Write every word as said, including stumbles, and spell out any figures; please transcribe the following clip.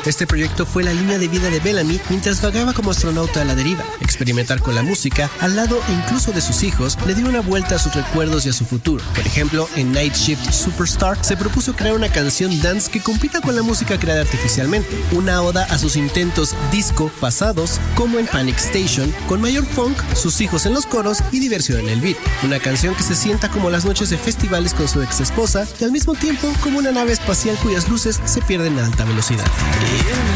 Este proyecto fue la línea de vida de Bellamy mientras vagaba como astronauta a la deriva. Experimentar con la música, al lado incluso de sus hijos, le dio una vuelta a sus recuerdos y a su futuro. Por ejemplo, en Night Shift Superstar se propuso crear una canción dance que compita con la música creada artificialmente, una oda a sus intentos disco pasados, como en Panic Station, con mayor funk, sus hijos en los coros y diversión en el beat. Una canción que se sienta como las noches de festivales con su ex esposa y al mismo tiempo como una nave espacial cuyas luces se pierden a alta velocidad.